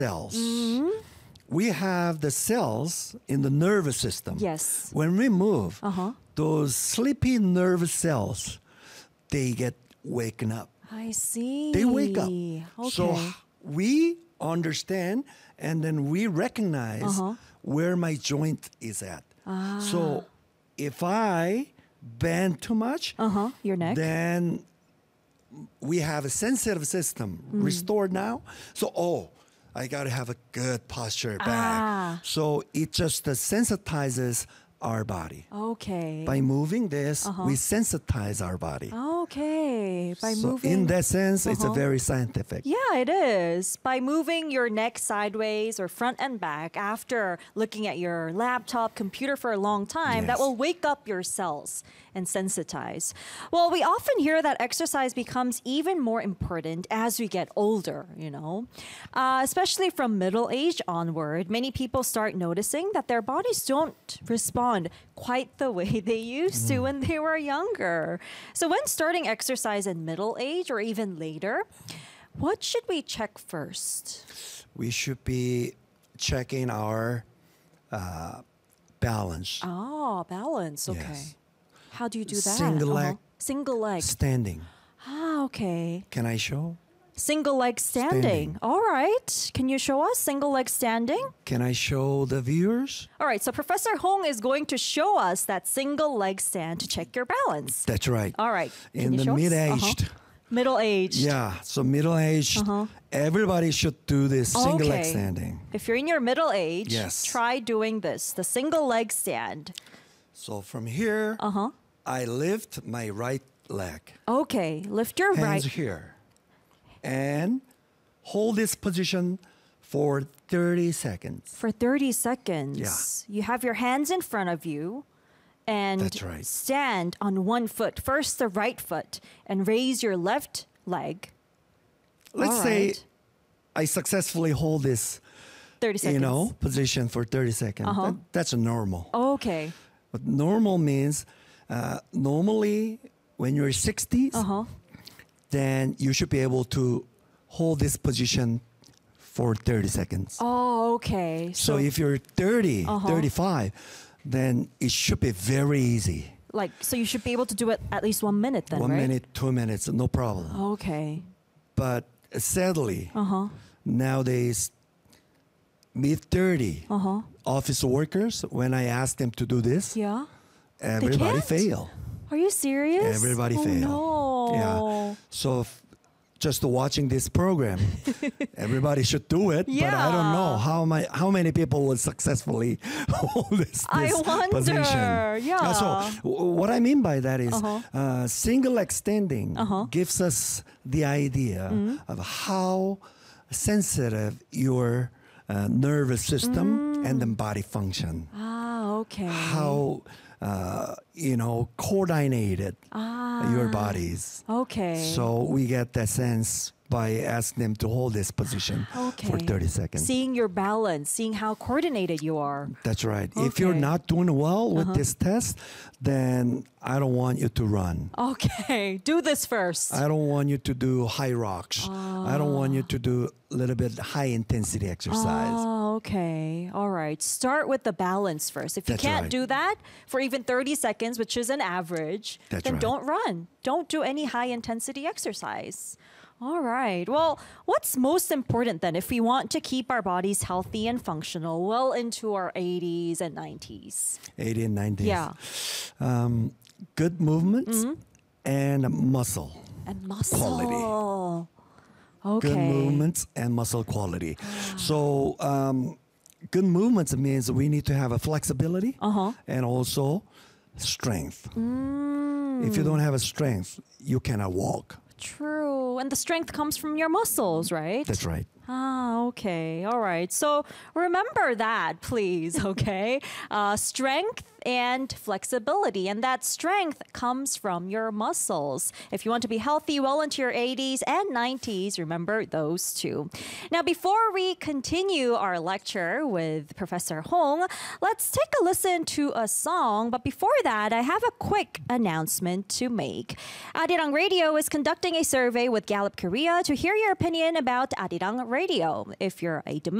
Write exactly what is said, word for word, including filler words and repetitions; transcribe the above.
cells. Mm-hmm. We have the cells in the nervous system. Yes. When we move, Uh-huh. those sleepy nervous cells, they get waken up. I see. They wake up. Okay. So we understand and then we recognize Uh-huh. where my joint is at. Ah. So if I bend too much, Uh-huh. Your neck? then we have a sensitive system Mm. restored now. So, oh, I got to have a good posture back. Ah. So it just uh, sensitizes our body. Okay. By moving this, Uh-huh. we sensitize our body. Okay. By so moving. in that sense, it's a Uh-huh. very scientific. Yeah, it is. By moving your neck sideways or front and back after looking at your laptop, computer for a long time, that Yes. will wake up your cells and sensitize. Well, we often hear that exercise becomes even more important as we get older, you know, uh, especially from middle age onward. Many people start noticing that their bodies don't respond quite the way they used to when they were younger. So when starting exercise in middle age or even later, what should we check first? We should be checking our uh, balance. Oh, balance. Okay. Yes. How do you do that? Single leg. Single leg. Standing. Ah, okay. Can I show? Single leg standing. Standing. All right. Can you show us single leg standing? Can I show the viewers? All right. So Professor Hong is going to show us that single leg stand to check your balance. That's right. All right. Can In you the show us? mid-aged. Uh-huh. Middle aged. Yeah, so middle-aged, Uh-huh. everybody should do this single leg Okay. standing. If you're in your middle age, Yes. try doing this, the single leg stand. So from here, Uh-huh. I lift my right leg, Okay. Lift your hands right. here, and hold this position for thirty seconds. For thirty seconds. Yeah. You have your hands in front of you and That's right. stand on one foot. First the right foot and raise your left leg. Let's All say right. I successfully hold this, thirty seconds. you know, position for thirty seconds. Uh-huh. That- that's a normal. Okay. But normal means uh, normally when you're sixties, Uh-huh. then you should be able to hold this position for thirty seconds. Oh, okay. So, if you're thirty, Uh-huh. thirty-five, then it should be very easy. like so you should be able to do it at least one minute then, One right? minute, two minutes, no problem. Okay. But sadly, Uh-huh. nowadays, mid thirty, Uh-huh. office workers, when I ask them to do this, Yeah. everybody can't? fail. Are you serious? Everybody oh, fail. No. Yeah. So f- just watching this program, everybody should do it. But I don't know Yeah. how my how many people will successfully hold this, I this wonder. position. Yeah. so w- what I mean by that is Uh-huh. uh, single leg standing Uh-huh. gives us the idea Mm-hmm. of how sensitive your uh, nervous system Mm. and then body function. Ah, okay. How uh, you know coordinated Ah. your bodies. Okay. So we get that sense by asking them to hold this position okay. for thirty seconds. Seeing your balance, seeing how coordinated you are. That's right. If you're Okay. not doing well with Uh-huh. this test, then I don't want you to run. Okay. Do this first. I don't want you to do high rocks. I don't want you to do a little bit high intensity exercise. Oh, okay. All right. Start with the balance first. If you That's can't right. do that for even thirty seconds, which is an average, That's then right. don't run. Don't do any high intensity exercise. All right. Well, what's most important then if we want to keep our bodies healthy and functional well into our eighties and nineties? eighty and ninety. Yeah. Um, good movements Mm-hmm. and muscle. And muscle. Quality. Okay. Good movements and muscle quality. So, um, good movements means we need to have a flexibility Uh-huh. and also strength. Mm. If you don't have a strength, you cannot walk. True. And the strength comes from your muscles, right? That's right. Ah, okay. All right. So remember that, please, okay? Uh, strength and flexibility. And that strength comes from your muscles. If you want to be healthy well into your eighties and nineties, remember those two. Now, before we continue our lecture with Professor Hong, let's take a listen to a song. But before that, I have a quick announcement to make. Arirang Radio is conducting a survey with Gallup Korea to hear your opinion about Arirang Radio. If you're a domestic